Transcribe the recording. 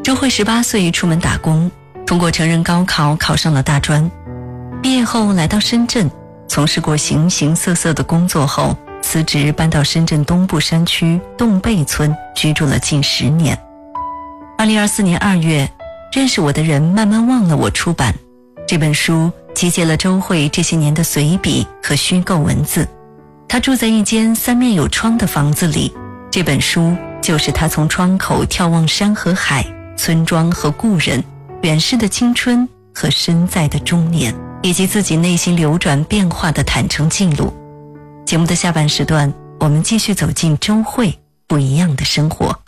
周慧18岁出门打工，通过成人高考考上了大专。毕业后来到深圳，从事过形形色色的工作后，辞职搬到深圳东部山区洞贝村居住了近10年。2024年2月，认识我的人慢慢忘了我出版。这本书集结了周慧这些年的随笔和虚构文字。她住在一间3面有窗的房子里，这本书就是她从窗口眺望山和海、村庄和故人，远逝的青春和身在的中年，以及自己内心流转变化的坦诚记录。节目的下半时段，我们继续走进周慧不一样的生活。